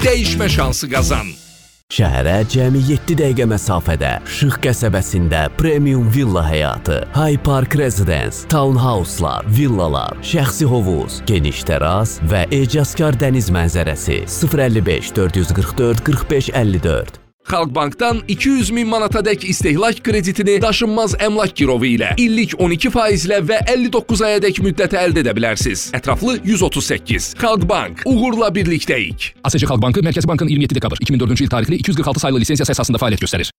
dəyişmə şansı qazan. Şəhərə cəmi 7 dəqiqə məsafədə Şıx qəsəbəsində premium villa həyatı, High Park Residence, townhouse'lar, villalar, şəxsi hovuz, geniş təras və ecazkar dəniz mənzərəsi 055 444 45 54. Xalqbankdan 200 min manatadək istehlak kreditini daşınmaz əmlak girovu ilə illik 12%-lə və 59 ayadək müddəti əldə edə bilərsiniz. Ətraflı 138. Xalqbank, uğurla birlikdəyik. ASC Xalq Bankı Mərkəzi Bankın 27 dekabr 2004-cü il tarixli 246 sayılı lisensiyası əsasında fəaliyyət göstərir.